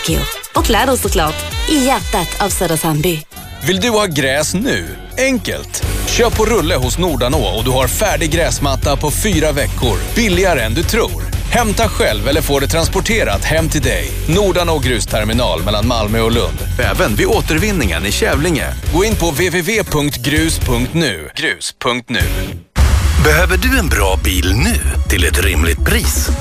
Akio. Och kläder såklart. I hjärtat av Söderhamnby. Vill du ha gräs nu? Enkelt. Köp på rulle hos Nordanå och du har färdig gräsmatta på 4 veckor. Billigare än du tror. Hämta själv eller få det transporterat hem till dig. Nordanå grusterminal mellan Malmö och Lund. Även vid återvinningen i Kävlinge. Gå in på www.grus.nu. Grus.nu. Behöver du en bra bil nu till ett rimligt pris?